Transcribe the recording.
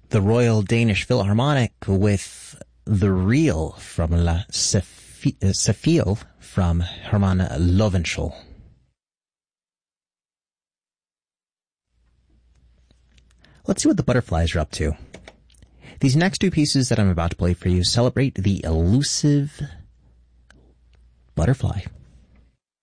the Royal Danish Philharmonic with The Reel from La Sefil from Herman Lovenschul. Let's see what the Butterflies are up to. These next two pieces that I'm about to play for you celebrate the elusive butterfly.